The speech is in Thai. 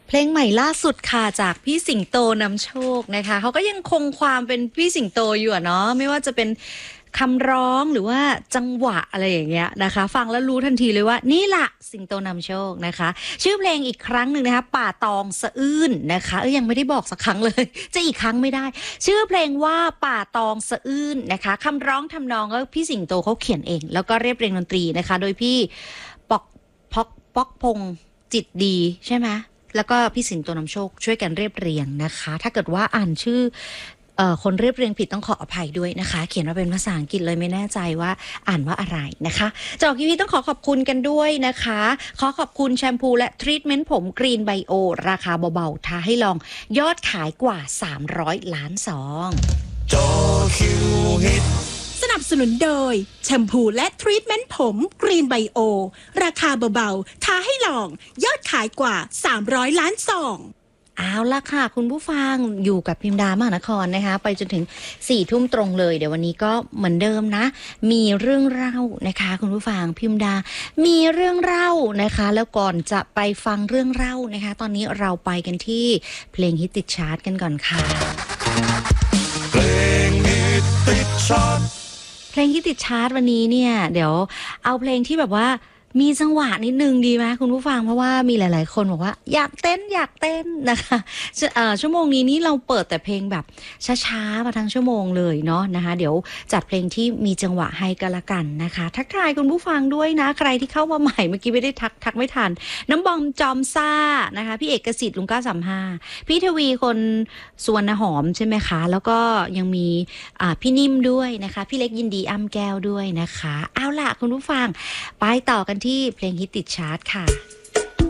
เพลงใหม่ล่าสุดค่ะจากพี่สิงโตนำโชคนะคะเขาก็ยังคงความเป็นพี่สิงโตอยู่เนาะไม่ว่าจะเป็นคำร้องหรือว่าจังหวะอะไรอย่างเงี้ยนะคะฟังแล้วรู้ทันทีเลยว่านี่แหละสิงโตนำโชคนะคะชื่อเพลงอีกครั้งหนึ่งนะคะป่าตองสะอื้นนะคะยังไม่ได้บอกสักครั้งเลยจะอีกครั้งไม่ได้ชื่อเพลงว่าป่าตองสะอื้นนะคะคำร้องทำนองก็พี่สิงโตเขาเขียนเองแล้วก็เรียบเรียงดนตรีนะคะโดยพี่ปอกป๊อกพงจิตดีใช่ไหมแล้วก็พี่สิงโตนำโชคช่วยกันเรียบเรียงนะคะถ้าเกิดว่าอ่านชื่อคนเรียบเรียงผิดต้องขออภัยด้วยนะคะเขียนมาเป็นภาษาอังกฤษเลยไม่แน่ใจว่าอ่านว่าอะไรนะคะจากทีวีต้องขอบคุณกันด้วยนะคะขอขอบคุณแชมพูและทรีทเมนต์ผมกรีนไบโอราคาเบาๆท้าให้ลองยอดขายกว่า300ล้านซองจอคิวฮิตสนับสนุนโดยแชมพูและทรีทเมนต์ผมกรีนไบโอราคาเบาๆท้าให้ลองยอดขายกว่า300ล้านซองเอาละค่ะคุณผู้ฟังอยู่กับพิมดามหานครนะคะไปจนถึง4 ทุ่มตรงเลยเดี๋ยววันนี้ก็เหมือนเดิมนะมีเรื่องเล่านะคะคุณผู้ฟังพิมดามีเรื่องเล่านะคะแล้วก่อนจะไปฟังเรื่องเล่านะคะตอนนี้เราไปกันที่เพลงฮิตติดชาร์ตกันก่อนค่ะเพลงฮิตติดชาร์ตเพลงที่ติดชาร์ตวันนี้เนี่ยเดี๋ยวเอาเพลงที่แบบว่ามีจังหวะนิดนึงดีไหมคุณผู้ฟังเพราะว่ามีหลายๆคนบอกว่าอยากเต้นนะคะชั่วโมงนี้นี่เราเปิดแต่เพลงแบบช้าๆมาทั้งชั่วโมงเลยเนาะนะคะเดี๋ยวจัดเพลงที่มีจังหวะให้กันละกันนะคะทักทายคุณผู้ฟังด้วยนะใครที่เข้ามาใหม่เมื่อกี้ไม่ได้ทักไม่ทันน้ำบอมจอมซ่านะคะพี่เอกสิทธิ์ลุง935พี่ทวีคนสุวรรณหอมใช่ไหมคะแล้วก็ยังมีพี่นิ่มด้วยนะคะพี่เล็กยินดีอ้ำแก้วด้วยนะคะเอาล่ะคุณผู้ฟังไปต่อกันที่เพลงฮิตติดชาร์ตค่ะ